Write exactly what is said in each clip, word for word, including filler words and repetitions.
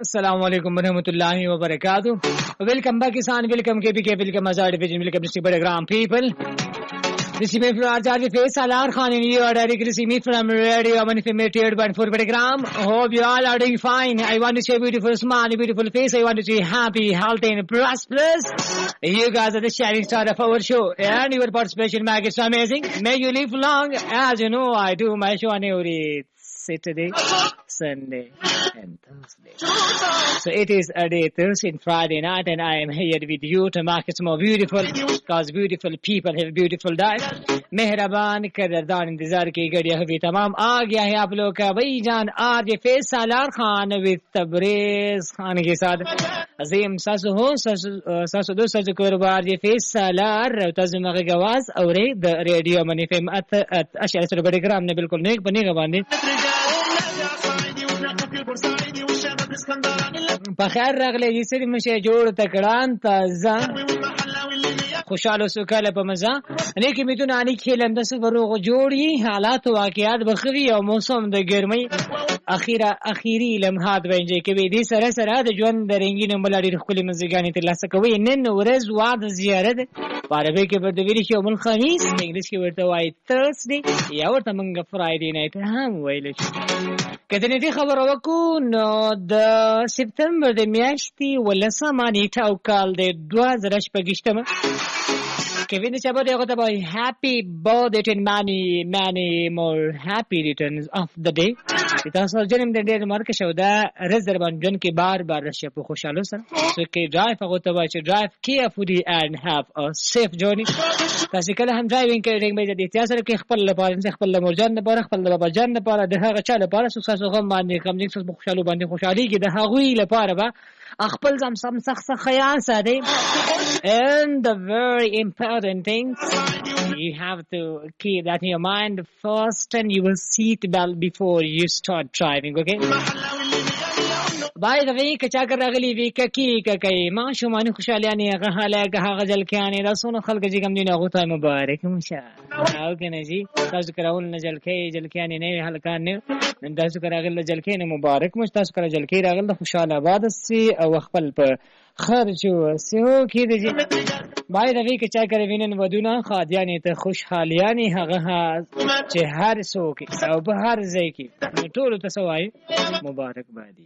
Assalamu alaikum warahmatullahi wabarakatuh. Welcome Pakistan, welcome K P K, welcome Azad Division, welcome District Badagram people. This is me from Azad Faisal Alar Khan and you are directly see me from Radio Aman F M eighty-eight point four Badagram. Hope you all are doing fine. I want to see a beautiful smile, a beautiful face. I want to see happy, healthy and prosperous. You guys are the shining star of our show and your participation makes it so amazing. May you live long. As you know, I do my show on every Saturday, Sunday and Thursday. So it is a day Thursday and Friday night and I am here with you to make it more beautiful because beautiful people have beautiful life. मेहरबान कदरदान इंतजार की घड़ी अभी तमाम आ गया है आप लोग का भाई जान आज फैसल आर खान विद तबरेज खान के साथ अजीम सासु हो सासु सासु दो सासु कुर्बान ये फैसल आर तजुमा के गवाज और द रेडियो मनी फेम अत अशर सर बड़े ग्राम ने बिल्कुल नेक बने गवाने بخیر راغلی دې سړي مشه جوړ تکړان تازه خوشاله سوکاله په مزه نه کې میتونه اني کېلم د سفرو جوړي حالات واقعات بخوي او موسم د ګرمۍ اخیره اخیری لمحات وینځي کې دې سره سره د ژوند د رنگینو ملاري خپل مزګانی ته لاس کوي نن ورځ واد زیارت عربي کې ورته ویل شي یوم الخميس انګلیش کې ورته وایي ترسډي یا ورته منګه فرایډي نایټ هم ویل شي کله دې خبر وکړو نو د سپتمبر د میاشتې ولسمه نیټه او کال د دوه زره شپږشتمه Kevin Chabot Yokotaboy, happy birthday and many, many more happy returns of the day. It also Jenim the day Marka Shoda, Reservan Junki Bar Bar Shapu Hoshalusa. So K drive Agotaboy to drive carefully and have a safe journey. Tasikala I'm driving carrying by the details of Kipal Lapar and Sekpal Mojan the Barak, the Bajan the Para, the Hagachala Para, Susasoman, the coming to Bukhaluban, the Hoshari, the Hawi La Paraba. أخبل زم سم سخ سخيان سادي and the very important thing you have to keep that in your mind first and you will seat belt before you start driving okay by the way کچا کر غلی وی کی کی ما شومان خوشالیانی غهاله غه غزل کانی رسول خلق جی کم دین غوته مبارک مشا او کنه جی تاسو کراول نجل کی جل کانی نه هلکان نه تاسو کراغل جل کانی مبارک مش تاسو کرا جل کی راغل خوشاله آباد سی او خپل په خرجو سیو کی دی by the way کچا کر وینن ودونه خادیانی ته خوشحالیانی هغه چې هر څوک او په هر ځای کې ټول تسوای مبارک بادي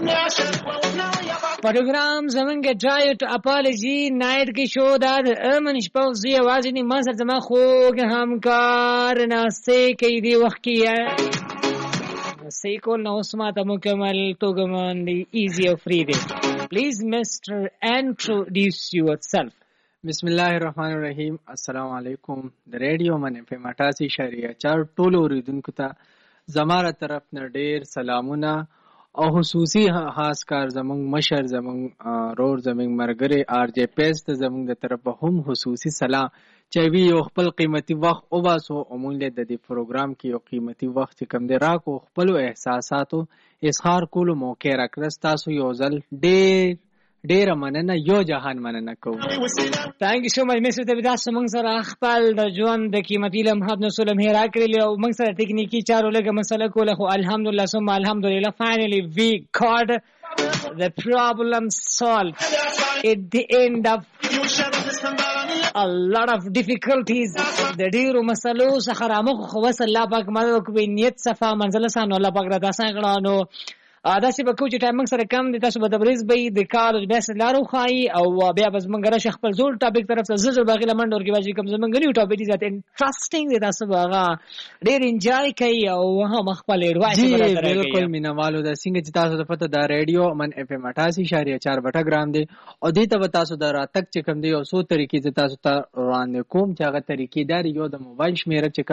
Program زمونږه ډرایو ټو اپالوجي نایټ کې شو دا امن شپه زی आवाज نه ما سره زما خوږ همکار ناسته کې دی وخت کې سیکو نو سماته مکمل توګمن دی ایزی او فری دی پلیز مستر introduce yourself بسم الله الرحمن الرحیم السلام علیکم د ریډیو من په مټاسي شریعه چار ټولو اوریدونکو ته زماره طرف نه ډیر سلامونه او خصوصي خاص کار زمونږ مشر زمونږ رور زمونږ مرګره آر جے پیس ته زمونږ د طرفه هم خصوصي سلام چې وی یو خپل قیمتي وخت او باسو عموماً د دې پروګرام کې یو قیمتي وخت چې کم دی راکو خپل احساساتو اظهار کولو موقع راکړه تاسو یو ځل ډیر ډیر مننه یو جهان مننه کوم thank you so much Mister Davidas موږ سره خپل د ژوند د قیمتي لمحات نو سلام هیر کړل او موږ سره ټکنیکی چارو لګه مسله کوله خو الحمدلله ثم الحمدلله finally we got the problem solved at the end of a lot of difficulties د ډیرو مسلو څخه رامخ خو وس الله پاک مدد کوي نیت صفه منزل سان الله پاک را تاسو غړانو دا چې په کوم ټایم سره کم دي تاسو به د بریز به د کال بیس لارو خای او بیا بس منګره شیخ خپل زول ټاپک طرف ته زړه باغی لمن ډور کې واجب کوم زمونږ نیو ټاپک دي ذات انټرېسټینګ دي تاسو هغه ډیر انجوای کوي او هم خپل ایڈوایس ورته کوي بالکل مینوالو د څنګه چې تاسو د پته د ریډیو من اف ام اٹھاسی اشاریه چار بټا ګرام دي او دې ته تاسو د راتک چې کوم دی او سو طریقې چې تاسو ته روان کوم چې هغه طریقې دار یو د موبایل شمیره چې